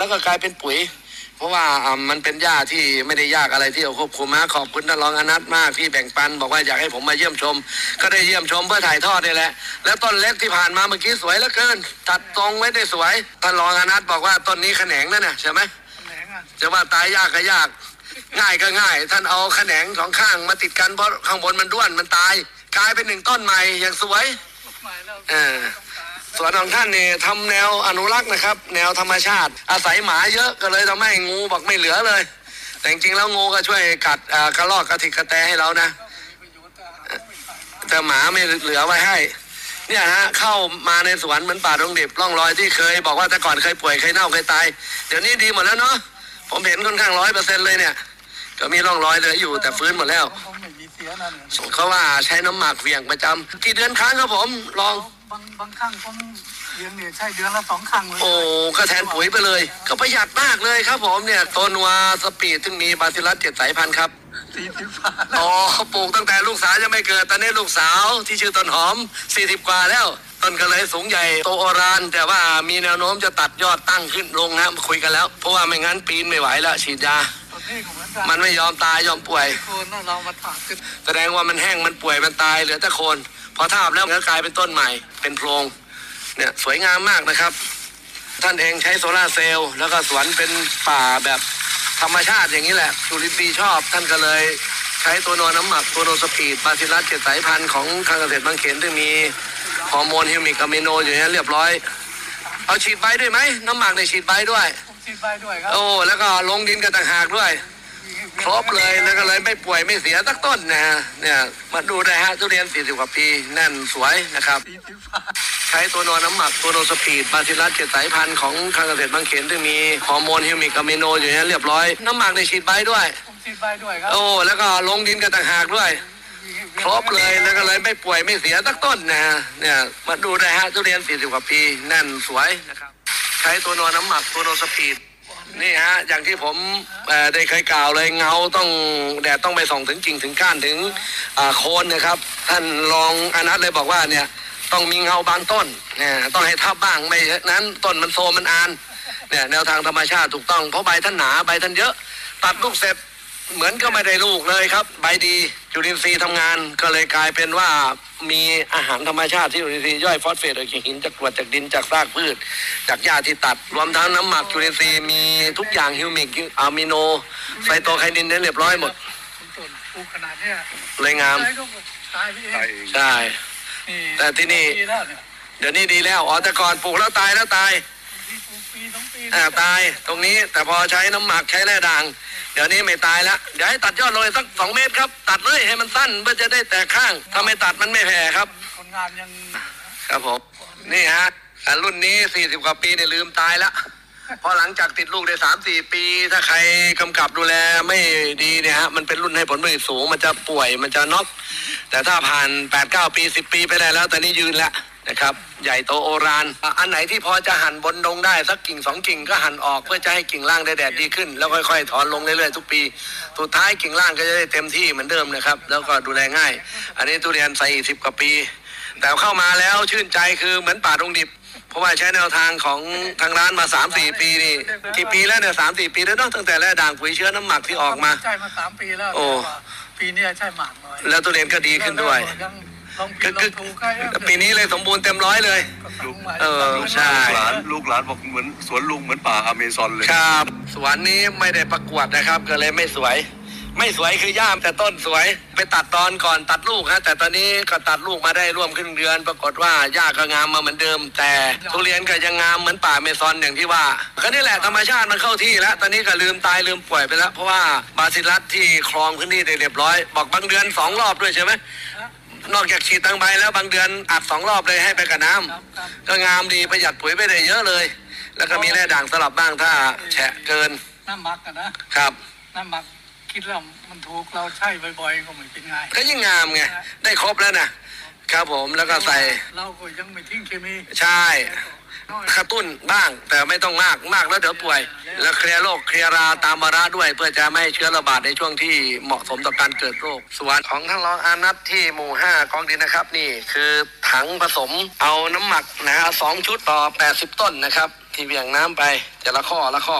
ก็กลายเป็นปุ๋ยเพราะว่ามันเป็นหญ้าที่ไม่ได้ยากอะไรที่เราควบคุมมาขอบคุณท่านรองอนัทมากที่แบ่งปันบอกว่าอยากให้ผมมาเยี่ยมชมก็ได้เยี่ยมชมเพื่อถ่ายทอดนี่แหละแล้วต้นเล็กที่ผ่านมาเมื่อกี้สวยเหลือเกินตัดตรงไว้ได้สวยท่านรองอนัทบอกว่าต้นนี้แขนงนั่นน่ะใช่ไหมจะว่าตายยากก็ยากง่ายก็ง่ายท่านเอาแขนงสองข้างมาติดกันเพราะข้างบนมันด้วนมันตายกลายเป็นหนึ่งต้นใหม่อย่างสวยส่วนของท่านเนี่ยทำแนวอนุรักษ์นะครับแนวธรรมชาติอาศัยหมาเยอะก็เลยทำให้งูบอกไม่เหลือเลยแต่จริงๆแล้วงูก็ช่วยกัดกระรอกกระทิกระแตให้เรานะแต่หมาไม่เหลือไว้ให้เนี่ยฮะเข้ามาในสวนเหมือนป่าดงดิบร่องรอยที่เคยบอกว่าแต่ก่อนเคยป่วยเคยเน่าเคยตายเดี๋ยวนี้ดีหมดแล้วเนาะผมเห็นค่อนข้าง100%เลยเนี่ยก็มีร่องรอยเหลืออยู่แต่ฟื้นหมดแล้วเขาว่าใช้น้ำหมักเวียงประจำกี่เดือนครั้งครับผมลองบางครั้งผมเลี้ยงเนี่ยใช่เดือนละ2 ครั้งเลยโอ้ก็แทนปุ๋ยไปเลยก็ประหยัดมากเลยครับผมเนี่ยตัวนัวสปีดซึ่งมีบาซิลัส7 สายพันธุ์ครับ 40 อ๋อปลูกตั้งแต่ลูกสาวยังไม่เกิดตอนนี้ลูกสาวที่ชื่อต้นหอม40 กว่าแล้วต้นก็เลยสูงใหญ่โตโอรานแต่ว่ามีแนวโน้มจะตัดยอดตั้งขึ้นลงนะคุยกันแล้วเพราะว่าไม่งั้นปีนไม่ไหวแล้วฉีดยามันไม่ยอมตายยอมป่วยเรามาถากขึ้นแสดงว่ามันแห้งมันป่วยมันตายเหลือแต่โคนพอทาบแล้วก็กลายเป็นต้นใหม่เป็นโพรงเนี่ยสวยงามมากนะครับท่านเองใช้โซล่าเซลล์แล้วก็สวนเป็นป่าแบบธรรมชาติอย่างนี้แหละจุลินทรีย์ชอบท่านก็เลยใช้ตัวนวน้ำหมักตัวโนสปีดบาซิลัส7 สายพันธุ์ของทางเกษตรบางเขนที่มีฮอร์โมนฮิวมิกอะมิโนอยู่นี้เรียบร้อยเอาฉีดใบด้วยไหมน้ำหมักในฉีดใบด้วยฉีดใบด้วยครับโอ้แล้วก็ลงดินกันต่างหากด้วยครบเลยแล้วก็เลยไม่ป่วยไม่เสียสักต้นนะเนี่ยมาดูได้ฮะทุเรียน40 กว่าปีแน่นสวยนะครับใช้ตัวนวน้ำหมักตัวโนสปีดบาซิลัส7 สายพันธุ์ของทางเกษตรบางเขนที่มีฮอร์โมนฮิวมิกอะมิโนอยู่นี้เรียบร้อยน้ำหมักในฉีดใบด้วยฉีดใบด้วยครับโอ้แล้วก็ลงดินกันต่างหากด้วยครบเลยแล้วก็เลยไม่ป่วยไม่เสียสักต้นนะเนี่ยมาดูได้ฮะทุเรียน40 กว่าปีแน่นสวยนะครับใช้ตัวนวน้ำหมักตัวโนสปีดนี่ฮะอย่างที่ผมได้เคยกล่าวเลยเงาต้องแดดต้องไปส่องถึงกิ่งถึงก้านถึงโคนนะครับท่านรองอนัทเลยบอกว่าเนี่ยต้องมีเงาบางต้นเนี่ยต้องให้ทับบ้างไม่นั้นต้นมันโซมันอานเนี่ยแนวทางธรรมชาติถูกต้องเพราะใบท่านหนาใบท่านเยอะตัดลูกเสร็จเหมือนก็ไม่ได้ลูกเลยครับใบดีจุลินทรีย์ทำงานก็เลยกลายเป็นว่ามีอาหารธรรมชาติที่จุลินทรีย์ย่อยฟอสเฟตจากหินจากกรวดจากดินจากรากพืชจากหญ้าที่ตัดรวมทั้งน้ำหมักจุลินทรีย์มีทุกอย่างฮิวมิกอะมิโนไซโตไคนินได้เรียบร้อยหมดปลูกขนาดเนี้ยเลยงามใช่แต่ที่นี่เดี๋ยวนี้ดีแล้วอ๋อแต่ก่อนปลูกแล้วตายตายตายตรงนี้แต่พอใช้น้ำหมักใช้แร่ด่างเดี๋ยวนี้ไม่ตายแล้วเดี๋ยวให้ตัดยอดเลยสัก2 เมตรครับตัดเลยให้มันสั้นเพื่อจะได้แตกข้างถ้าไม่ตัดมันไม่แผ่ครับคนงานยังครับผมนี่ฮะรุ่นนี้40 กว่าปีเนี่ยลืมตายแล้วพอหลังจากติดลูกได้3-4 ปีถ้าใครกำกับดูแลไม่ดีเนี่ยฮะมันเป็นรุ่นให้ผลผลิตสูงมันจะป่วยมันจะน็อกแต่ถ้าผ่าน8-9 ปี10 ปีไปได้แล้วตอนนี้ยืนแล้วนะครับใหญ่โตโอรานอันไหนที่พอจะหั่นบนดงได้สักกิ่ง2 กิ่งก็หั่นออกเพื่อจะให้กิ่งล่างได้แดดดีขึ้นแล้วค่อยๆถอนลงเรื่อยๆทุกปีสุดท้ายกิ่งล่างก็จะได้เต็มที่เหมือนเดิมนะครับแล้วก็ดูแลง่ายอันนี้ทุเรียน40 กว่าปีแต่เข้ามาแล้วชื่นใจคือเหมือนป่าดงดิบเพราะว่าใช้แนวทางของทางร้านมา3-4 ปีนี่กี่ปีแล้วเนี่ย3-4 ปีแล้วเนาะตั้งแต่แร่ด่างปุ๋ยเชื้อน้ำหมักที่ออกมาใช่มา3 ปีแล้วโอ้ปีนี้ใช่หมักน้อยแล้วทุเรียนก็ดีขึ้นด้วยปีนี้เลยสมบูรณ์เต็ม100เลยใช่ลูกหลานบอกเหมือนสวนลุงเหมือนป่าอเมซอนเลยครับสวนนี้ไม่ได้ประกวดนะครับก็เลยไม่สวยคือย่ามแต่ต้นสวยไปตัดตอนก่อนตัดลูกฮะแต่ตอนนี้ก็ตัดลูกมาได้ร่วมครึ่งเดือนปรากฏว่าหญ้าก็งามมาเหมือนเดิมแต่ทุเรียนก็ยังงามเหมือนป่าอเมซอนอย่างที่ว่าก็นี่แหละธรรมชาติมันเข้าที่แล้วตอนนี้ก็ลืมตายลืมป่วยไปแล้วเพราะว่าบาซิลัสที่ครองพื้นที่ได้เรียบร้อยบอกบางเดือน2 รอบด้วยใช่ไหมนอกจากฉีดทางใบแล้วบางเดือนอัด2 รอบเลยให้ไปกับน้ำก็งามดีประหยัดปุ๋ยไปได้เยอะเลยแล้วก็มีแร่ด่างสลับบ้างถ้าแฉะเกินน้ำหมักกันนะครับน้ำหมักคิดว่ามันถูกเราใช้บ่อยๆก็ไม่เป็นไงก็ยิ่งงามไงได้ครบแล้วนะครับผมแล้วก็ใส่เราก็ยังไม่ทิ้งเคมีใช่กระตุ้นบ้างแต่ไม่ต้องมากแล้วเดี๋ยวป่วยแล้วเคลียร์โรคเคลียร์ราตามวาระด้วยเพื่อจะไม่ให้เชื้อระบาดในช่วงที่เหมาะสมต่อการเกิดโรคส่วนของท่านรองอนัทที่หมู่5กองดินนะครับนี่คือถังผสมเอาน้ำหมักนะฮะ2 ชุดต่อ80 ต้นนะครับที่เบี่ยงน้ำไปแต่ละข้อ